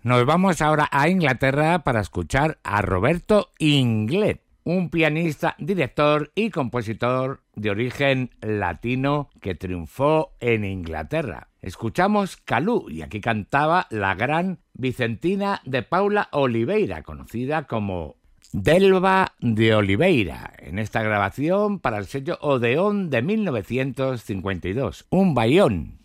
Nos vamos ahora a Inglaterra para escuchar a Roberto Inglet, un pianista, director y compositor de origen latino que triunfó en Inglaterra. Escuchamos Calú y aquí cantaba la gran Vicentina de Paula Oliveira, conocida como Delva de Oliveira, en esta grabación para el sello Odeón de 1952, un bayón.